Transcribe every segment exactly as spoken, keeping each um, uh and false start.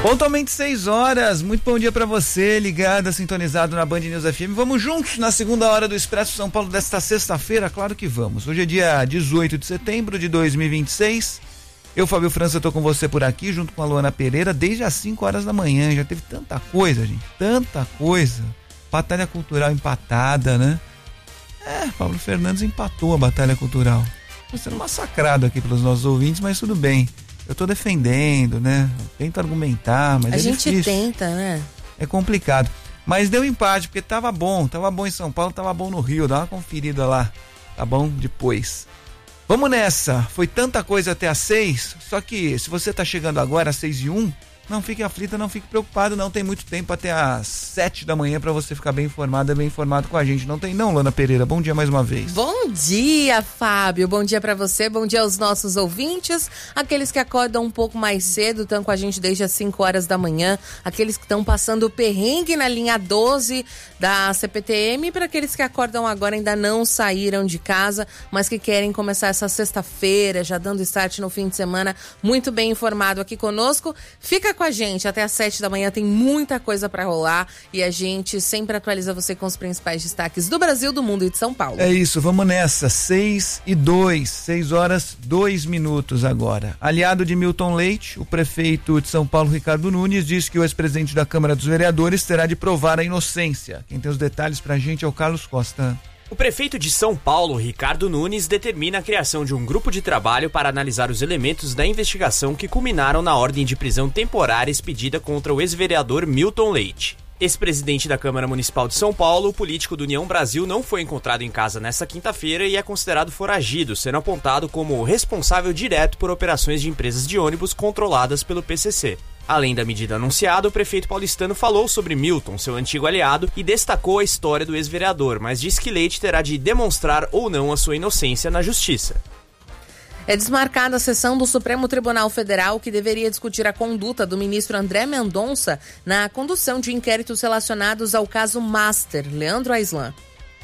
Pontualmente seis horas, muito bom dia pra você, ligado, sintonizado na Band News F M. Vamos juntos na segunda hora do Expresso São Paulo desta sexta-feira? Claro que vamos. Hoje é dia dezoito de setembro de dois mil e vinte e seis. Eu, Fábio França, tô com você por aqui, junto com a Luana Pereira, desde as cinco horas da manhã. Já teve tanta coisa, gente, tanta coisa. Batalha Cultural empatada, né? É, Paulo Fernandes empatou a Batalha Cultural. Tô sendo massacrado aqui pelos nossos ouvintes, mas tudo bem. Eu tô defendendo, né? Eu tento argumentar, mas a é gente difícil. tenta, né? É complicado. Mas deu empate, porque tava bom. Tava bom em São Paulo, tava bom no Rio. Dá uma conferida lá. Tá bom? Depois. Vamos nessa. Foi tanta coisa até às seis. Só que se você tá chegando agora às seis e um, não fique aflita, não fique preocupado. Não tem muito tempo até às sete da manhã pra você ficar bem informada, bem informado com a gente. Não tem não, Luana Pereira. Bom dia mais uma vez. Bom dia, Fábio. Bom dia pra você, bom dia aos nossos ouvintes, aqueles que acordam um pouco mais cedo, estão com a gente desde as cinco horas da manhã, aqueles que estão passando o perrengue na linha doze da C P T M, e para aqueles que acordam agora ainda não saíram de casa, mas que querem começar essa sexta-feira, já dando start no fim de semana, muito bem informado aqui conosco. Fica com a gente até às sete da manhã, tem muita coisa pra rolar e a gente sempre atualiza você com os principais destaques do Brasil, do mundo e de São Paulo. É isso, vamos nessa, seis e dois, seis horas, dois minutos agora. Aliado de Milton Leite, o prefeito de São Paulo, Ricardo Nunes, diz que o ex-presidente da Câmara dos Vereadores terá de provar a inocência. Quem tem os detalhes pra gente é o Carlos Costa. O prefeito de São Paulo, Ricardo Nunes, determina a criação de um grupo de trabalho para analisar os elementos da investigação que culminaram na ordem de prisão temporária expedida contra o ex-vereador Milton Leite. Ex-presidente da Câmara Municipal de São Paulo, o político do União Brasil não foi encontrado em casa nesta quinta-feira e é considerado foragido, sendo apontado como responsável direto por operações de empresas de ônibus controladas pelo P C C. Além da medida anunciada, o prefeito paulistano falou sobre Milton, seu antigo aliado, e destacou a história do ex-vereador, mas disse que Leite terá de demonstrar ou não a sua inocência na justiça. É desmarcada a sessão do Supremo Tribunal Federal que deveria discutir a conduta do ministro André Mendonça na condução de inquéritos relacionados ao caso Master. Leandro Aislan.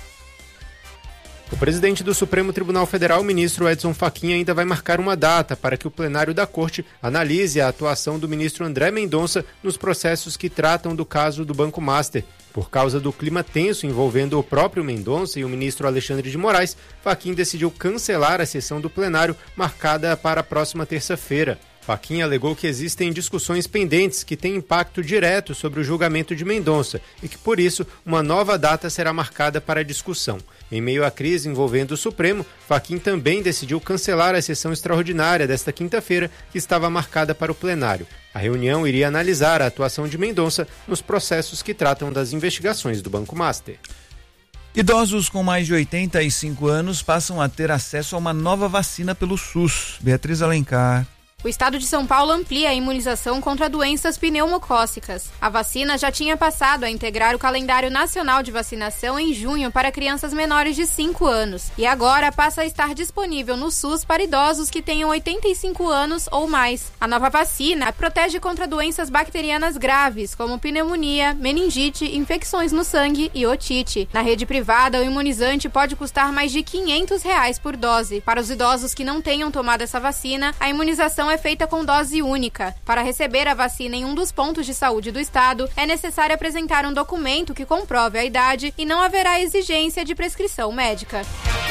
O presidente do Supremo Tribunal Federal, o ministro Edson Fachin, ainda vai marcar uma data para que o plenário da Corte analise a atuação do ministro André Mendonça nos processos que tratam do caso do Banco Master. Por causa do clima tenso envolvendo o próprio Mendonça e o ministro Alexandre de Moraes, Fachin decidiu cancelar a sessão do plenário marcada para a próxima terça-feira. Fachin alegou que existem discussões pendentes que têm impacto direto sobre o julgamento de Mendonça e que, por isso, uma nova data será marcada para a discussão. Em meio à crise envolvendo o Supremo, Fachin também decidiu cancelar a sessão extraordinária desta quinta-feira, que estava marcada para o plenário. A reunião iria analisar a atuação de Mendonça nos processos que tratam das investigações do Banco Master. Idosos com mais de oitenta e cinco anos passam a ter acesso a uma nova vacina pelo SUS. Beatriz Alencar. O estado de São Paulo amplia a imunização contra doenças pneumocócicas. A vacina já tinha passado a integrar o calendário nacional de vacinação em junho para crianças menores de cinco anos. E agora passa a estar disponível no SUS para idosos que tenham oitenta e cinco anos ou mais. A nova vacina protege contra doenças bacterianas graves, como pneumonia, meningite, infecções no sangue e otite. Na rede privada, o imunizante pode custar mais de quinhentos reais por dose. Para os idosos que não tenham tomado essa vacina, a imunização é feita com dose única. Para receber a vacina em um dos pontos de saúde do estado, é necessário apresentar um documento que comprove a idade e não haverá exigência de prescrição médica.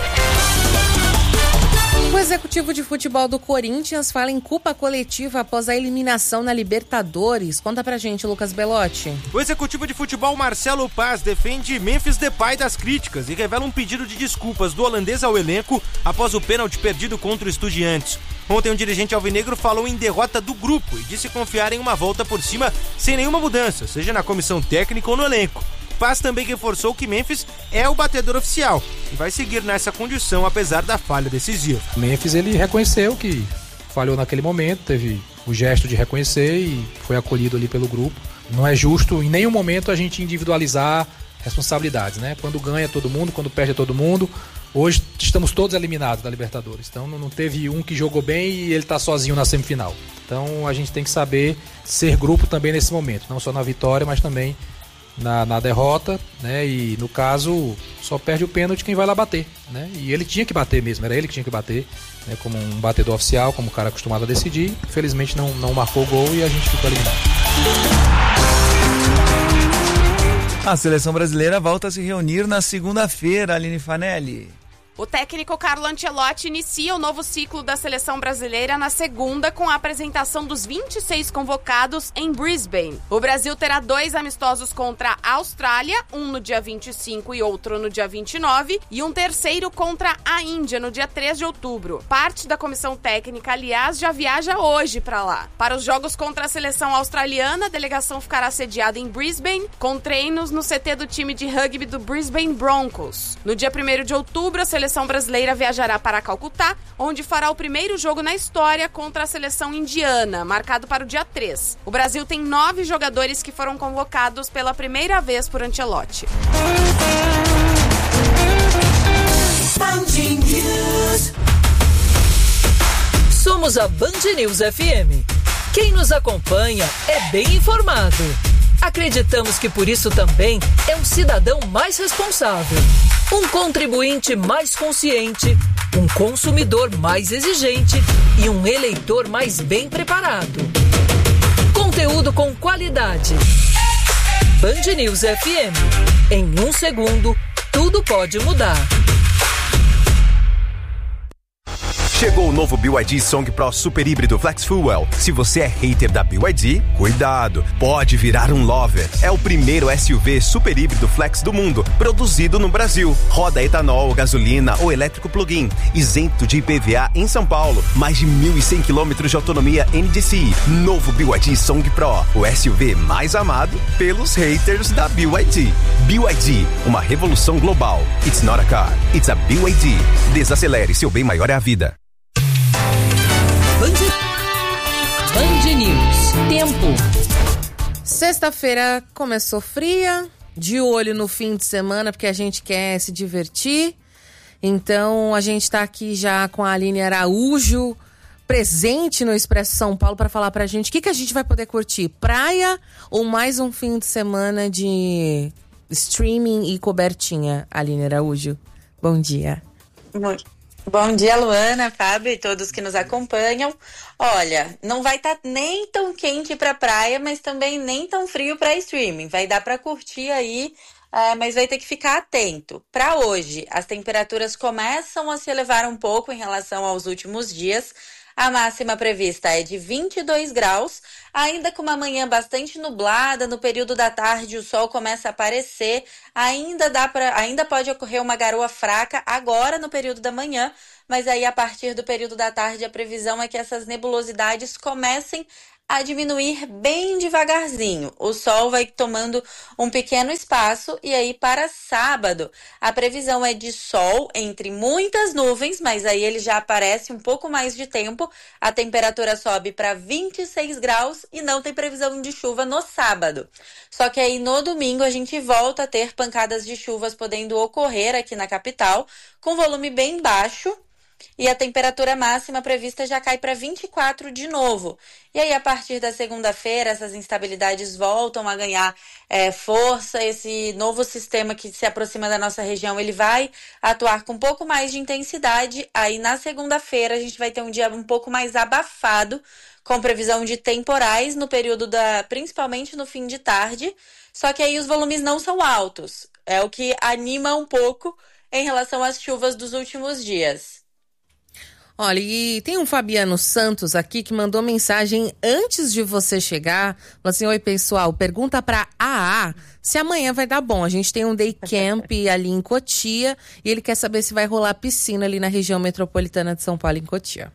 O executivo de futebol do Corinthians fala em culpa coletiva após a eliminação na Libertadores. Conta pra gente, Lucas Belotti. O executivo de futebol Marcelo Paz defende Memphis Depay das críticas e revela um pedido de desculpas do holandês ao elenco após o pênalti perdido contra o Estudiantes. Ontem, um dirigente alvinegro falou em derrota do grupo e disse confiar em uma volta por cima sem nenhuma mudança, seja na comissão técnica ou no elenco. Paz também reforçou que Memphis é o batedor oficial e vai seguir nessa condição apesar da falha decisiva. Memphis, ele reconheceu que falhou naquele momento, teve o gesto de reconhecer e foi acolhido ali pelo grupo. Não é justo em nenhum momento a gente individualizar responsabilidades, né? Quando ganha todo mundo, quando perde todo mundo. Hoje estamos todos eliminados da Libertadores, então não teve um que jogou bem e ele está sozinho na semifinal. Então a gente tem que saber ser grupo também nesse momento, não só na vitória, mas também na, na derrota, né? E no caso, só perde o pênalti quem vai lá bater, né? E ele tinha que bater mesmo, era ele que tinha que bater, né? Como um batedor oficial, como um cara acostumado a decidir. Infelizmente não, não marcou o gol e a gente ficou eliminado. A seleção brasileira volta a se reunir na segunda-feira, Aline Fanelli. O técnico Carlo Ancelotti inicia o novo ciclo da seleção brasileira na segunda com a apresentação dos vinte e seis convocados em Brisbane. O Brasil terá dois amistosos contra a Austrália, um no dia vinte e cinco e outro no dia vinte e nove, e um terceiro contra a Índia no dia três de outubro. Parte da comissão técnica, aliás, já viaja hoje para lá. Para os jogos contra a seleção australiana, a delegação ficará sediada em Brisbane, com treinos no C T do time de rugby do Brisbane Broncos. No dia primeiro de outubro, a seleção A seleção brasileira viajará para Calcutá, onde fará o primeiro jogo na história contra a seleção indiana, marcado para o dia três. O Brasil tem nove jogadores que foram convocados pela primeira vez por Ancelotti. Somos a Band News F M. Quem nos acompanha é bem informado. Acreditamos que por isso também é um cidadão mais responsável, um contribuinte mais consciente, um consumidor mais exigente e um eleitor mais bem preparado. Conteúdo com qualidade. Band News F M. Em um segundo, tudo pode mudar. Chegou o novo B Y D Song Pro Super Híbrido Flex Fuel. Se você é hater da B Y D, cuidado, pode virar um lover. É o primeiro S U V super híbrido flex do mundo, produzido no Brasil. Roda etanol, gasolina ou elétrico plug-in, isento de I P V A em São Paulo. Mais de mil e cem quilômetros de autonomia N D C I. Novo B Y D Song Pro, o S U V mais amado pelos haters da B Y D. B Y D, uma revolução global. It's not a car, it's a B Y D. Desacelere, seu bem maior é a vida. Band... Band News. Tempo. Sexta-feira começou fria, de olho no fim de semana, porque a gente quer se divertir. Então, a gente está aqui já com a Aline Araújo, presente no Expresso São Paulo, para falar pra gente o que, que a gente vai poder curtir. Praia ou mais um fim de semana de streaming e cobertinha, Aline Araújo? Bom dia. Muito. Bom dia, Luana, Fábio e todos que nos acompanham. Olha, não vai estar tá nem tão quente para praia, mas também nem tão frio para streaming. Vai dar para curtir aí, é, mas vai ter que ficar atento. Para hoje, as temperaturas começam a se elevar um pouco em relação aos últimos dias. A máxima prevista é de vinte e dois graus, ainda com uma manhã bastante nublada. No período da tarde o sol começa a aparecer, ainda, dá pra, ainda pode ocorrer uma garoa fraca agora no período da manhã, mas aí a partir do período da tarde a previsão é que essas nebulosidades comecem a diminuir bem devagarzinho. O sol vai tomando um pequeno espaço e aí para sábado a previsão é de sol entre muitas nuvens, mas aí ele já aparece um pouco mais de tempo. A temperatura sobe para vinte e seis graus e não tem previsão de chuva no sábado. Só que aí no domingo a gente volta a ter pancadas de chuvas podendo ocorrer aqui na capital, com volume bem baixo. E a temperatura máxima prevista já cai para vinte e quatro de novo. E aí, a partir da segunda-feira, essas instabilidades voltam a ganhar é, força. Esse novo sistema que se aproxima da nossa região, ele vai atuar com um pouco mais de intensidade. Aí, na segunda-feira, a gente vai ter um dia um pouco mais abafado, com previsão de temporais no período da, principalmente no fim de tarde. Só que aí os volumes não são altos. É o que anima um pouco em relação às chuvas dos últimos dias. Olha, e tem um Fabiano Santos aqui que mandou mensagem antes de você chegar. Falou assim: oi pessoal, pergunta pra A A se amanhã vai dar bom. A gente tem um day camp ali em Cotia e ele quer saber se vai rolar piscina ali na região metropolitana de São Paulo, em Cotia.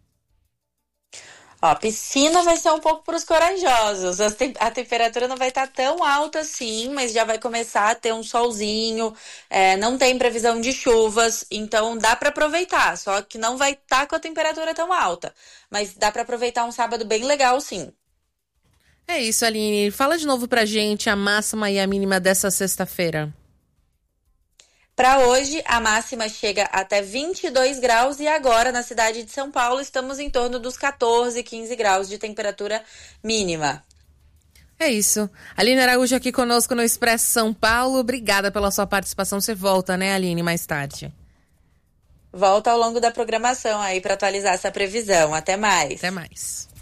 Ó, piscina vai ser um pouco para os corajosos. A temperatura não vai estar tão alta assim, mas já vai começar a ter um solzinho. É, não tem previsão de chuvas, então dá para aproveitar. Só que não vai estar com a temperatura tão alta. Mas dá para aproveitar um sábado bem legal, sim. É isso, Aline. Fala de novo pra gente a máxima e a mínima dessa sexta-feira. Para hoje, a máxima chega até vinte e dois graus e agora, na cidade de São Paulo, estamos em torno dos catorze, quinze graus de temperatura mínima. É isso. Aline Araújo aqui conosco no Expresso São Paulo. Obrigada pela sua participação. Você volta, né, Aline, mais tarde? Volta ao longo da programação aí para atualizar essa previsão. Até mais. Até mais.